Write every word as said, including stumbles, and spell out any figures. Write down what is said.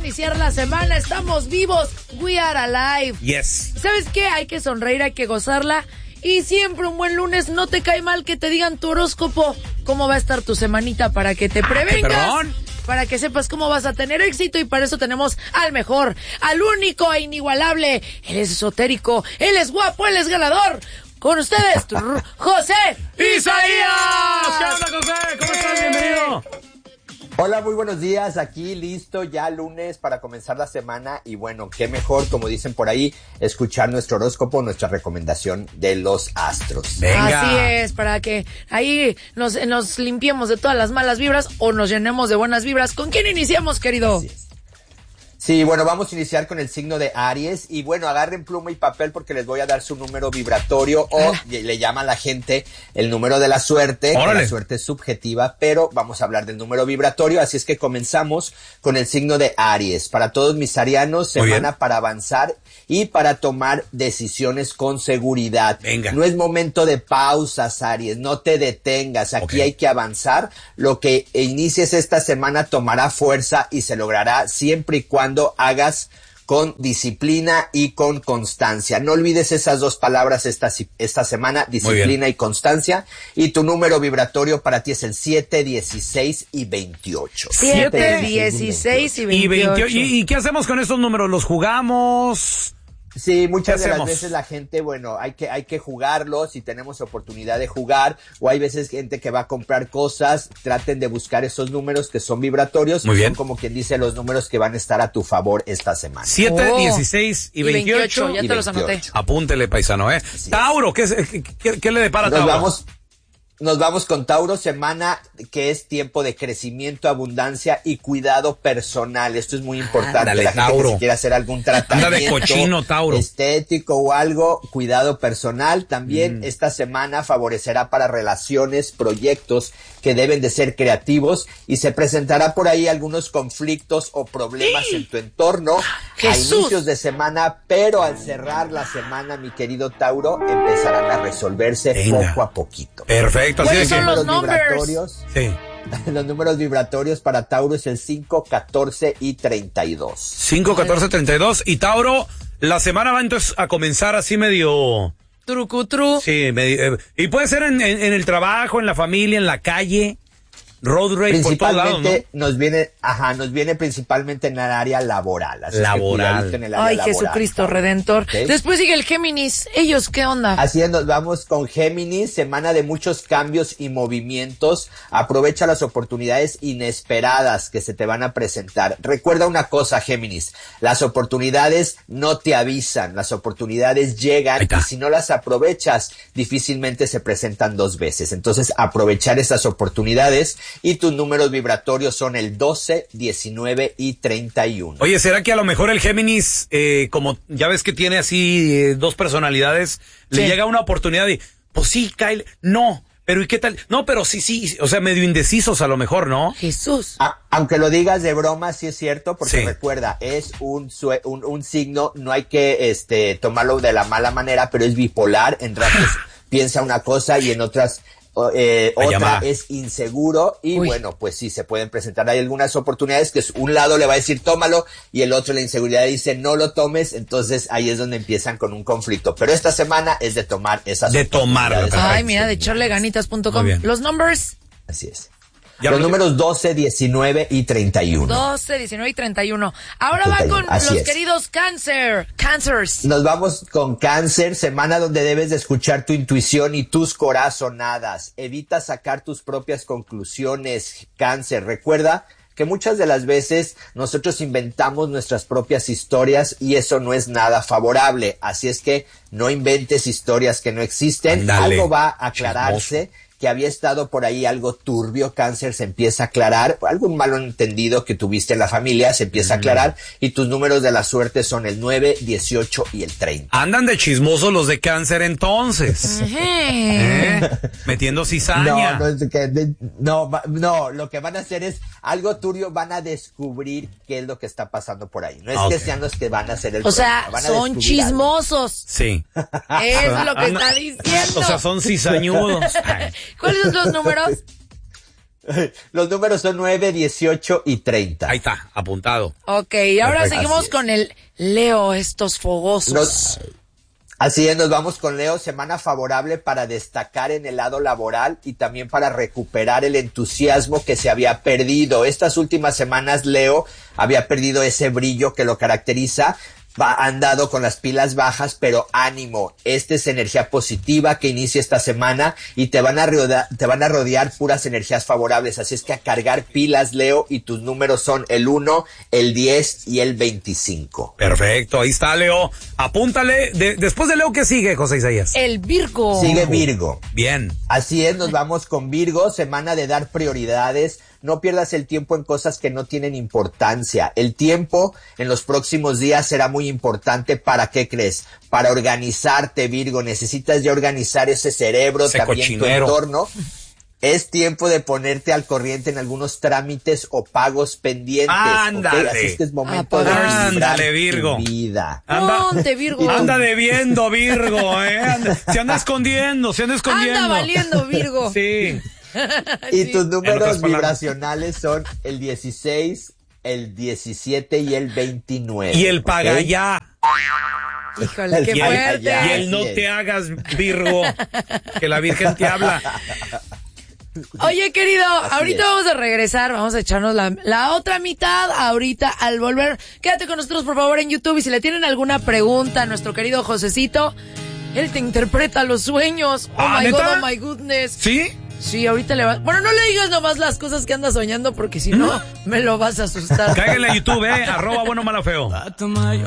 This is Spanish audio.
iniciar la semana, estamos vivos, we are alive. Yes. ¿Sabes qué? Hay que sonreír, hay que gozarla. Y siempre un buen lunes, no te cae mal que te digan tu horóscopo, cómo va a estar tu semanita para que te prevengas, ah, para que sepas cómo vas a tener éxito, y para eso tenemos al mejor, al único e inigualable. Él es esotérico, él es guapo, él es ganador. Con ustedes, José Isaías. ¿Qué onda, José? ¿Cómo estás? Bienvenido. Hola, muy buenos días, aquí listo ya lunes para comenzar la semana y bueno, qué mejor, como dicen por ahí, escuchar nuestro horóscopo, nuestra recomendación de los astros. Venga. Así es, para que ahí nos, nos limpiemos de todas las malas vibras o nos llenemos de buenas vibras. ¿Con quién iniciamos, querido? Así es. Sí, bueno, vamos a iniciar con el signo de Aries y bueno, agarren pluma y papel porque les voy a dar su número vibratorio o le llaman la gente el número de la suerte, que la suerte es subjetiva, pero vamos a hablar del número vibratorio, así es que comenzamos con el signo de Aries. Para todos mis arianos, semana para avanzar y para tomar decisiones con seguridad. Venga. No es momento de pausas, Aries, no te detengas, aquí okay. Hay que avanzar. Lo que inicies esta semana tomará fuerza y se logrará siempre y cuando hagas con disciplina y con constancia. No olvides esas dos palabras esta, esta semana, disciplina y constancia. Y tu número vibratorio para ti es el siete, dieciséis y veintiocho. siete, dieciséis y veintiocho. ¿Y, ¿Y qué hacemos con estos números? ¿Los jugamos? Sí, muchas de las veces la gente, bueno, hay que hay que jugarlos si tenemos oportunidad de jugar, o hay veces gente que va a comprar cosas, traten de buscar esos números que son vibratorios. Muy bien. Son como quien dice los números que van a estar a tu favor esta semana. siete, dieciséis y veintiocho. Ya te los anoté. Apúntele, paisano, ¿eh? Sí. Tauro, ¿qué, qué, ¿qué le depara a Tauro? Nos vamos... Nos vamos con Tauro, semana que es tiempo de crecimiento, abundancia y cuidado personal. Esto es muy importante. Ándale, la gente Tauro. que si quiere hacer algún tratamiento Anda de cochino, Tauro. estético o algo, cuidado personal. También mm. esta semana favorecerá para relaciones, proyectos que deben de ser creativos y se presentará por ahí algunos conflictos o problemas ¡Sí! En tu entorno Jesús. A inicios de semana, pero al cerrar la semana, mi querido Tauro, empezarán a resolverse Venga. Poco a poquito. Perfecto. ¿Cuáles son los vibratorios? Sí. Los números vibratorios para Tauro es el cinco, catorce y treinta y dos. cinco, catorce, treinta y dos. Y Tauro, la semana va entonces a comenzar así medio... Trucutru. Sí, medio, eh, y puede ser en, en, en el trabajo, en la familia, en la calle. Road rage por todos lados, ¿no? Nos viene, ajá, nos viene principalmente en el área laboral. Así laboral. Es que en el área Ay, laboral, Jesucristo ¿sabes? Redentor. ¿Okay? Después sigue el Géminis. Ellos, ¿qué onda? Así es, nos vamos con Géminis, semana de muchos cambios y movimientos. Aprovecha las oportunidades inesperadas que se te van a presentar. Recuerda una cosa, Géminis, las oportunidades no te avisan, las oportunidades llegan y si no las aprovechas, difícilmente se presentan dos veces. Entonces, aprovechar esas oportunidades. Y tus números vibratorios son el doce, diecinueve y treinta y uno. Oye, ¿será que a lo mejor el Géminis, eh, como ya ves que tiene así eh, dos personalidades, sí. Le llega una oportunidad y, pues sí, Kyle, no, pero ¿y qué tal? No, pero sí, sí, o sea, medio indecisos a lo mejor, ¿no? Jesús. A, aunque lo digas de broma, sí es cierto, porque sí. Recuerda, es un, un, un signo, no hay que este tomarlo de la mala manera, pero es bipolar, en ratos piensa una cosa y en otras... Eh, otra llamada. Es inseguro y Uy. Bueno, pues sí, se pueden presentar hay algunas oportunidades que es un lado le va a decir tómalo y el otro la inseguridad dice no lo tomes, entonces ahí es donde empiezan con un conflicto, pero esta semana es de tomar esas de tomar. Ay, mira, de echarle ganitas punto com. Los numbers. Así es. Ya los lo números doce, diecinueve y treinta y uno. doce, diecinueve y treinta y uno. Ahora treinta y uno. va con Así los es. queridos Cáncer. Cancers. Nos vamos con Cáncer, semana donde debes de escuchar tu intuición y tus corazonadas. Evita sacar tus propias conclusiones, Cáncer. Recuerda que muchas de las veces nosotros inventamos nuestras propias historias y eso no es nada favorable. Así es que no inventes historias que no existen. Andale. Algo va a aclararse. Chismoso. Que había estado por ahí algo turbio, Cáncer, se empieza a aclarar, algún malentendido que tuviste en la familia se empieza mm. a aclarar y tus números de la suerte son el nueve, dieciocho y el treinta. Andan de chismosos los de Cáncer entonces. ¿Eh? Metiendo cizaña. No, no, es que, de, no, no, lo que van a hacer es algo turbio, van a descubrir qué es lo que está pasando por ahí. No es okay. que sean los que van a hacer el O sea, van a son chismosos. Algo. Sí. Es lo que está diciendo. O sea, son cizañudos. ¿Cuáles son los números? Los números son nueve, dieciocho y treinta. Ahí está, apuntado. Ok, y ahora Perfecto. seguimos Así con el Leo, estos fogosos. Nos- Así es, nos vamos con Leo, semana favorable para destacar en el lado laboral y también para recuperar el entusiasmo que se había perdido. Estas últimas semanas Leo había perdido ese brillo que lo caracteriza. Va andado con las pilas bajas, pero ánimo, esta es energía positiva que inicia esta semana y te van a rodear, te van a rodear puras energías favorables, así es que a cargar pilas, Leo, y tus números son el uno, el diez y el veinticinco. Perfecto, ahí está, Leo. Apúntale. De- después de Leo, ¿qué sigue, José Isaías? El Virgo. Sigue Virgo. Bien. Así es, nos vamos con Virgo, semana de dar prioridades. No pierdas el tiempo en cosas que no tienen importancia. El tiempo en los próximos días será muy importante. ¿Para qué crees? Para organizarte, Virgo. Necesitas ya organizar ese cerebro, Ese también cochinero. tu entorno. Es tiempo de ponerte al corriente en algunos trámites o pagos pendientes. ¿ok? Ándale. Así es que es momento de Ándale, equilibrar Virgo. tu vida. Ponte, Virgo. Anda debiendo, Virgo, ¿eh? Anda- se anda escondiendo, se anda escondiendo. Anda valiendo, Virgo. Sí. Y Sí. tus En otras números palabras. vibracionales son el dieciséis, el diecisiete y el veintinueve. Y el paga ¿ok? ya. Híjole, qué Y el- fuerte. ya. Y el no Así es. te hagas, Virgo, que la Virgen te habla. Oye, querido, Así ahorita es. vamos a regresar, vamos a echarnos la, la otra mitad ahorita al volver. Quédate con nosotros, por favor, en YouTube, y si le tienen alguna pregunta a nuestro querido Josecito, él te interpreta los sueños. Oh Ah, my ¿neta? God, oh my goodness. ¿Sí? Sí, ahorita le vas... Bueno, no le digas nomás las cosas que andas soñando, porque si no, me lo vas a asustar. Cáiganle a YouTube, ¿eh? Arroba bueno, malo, feo.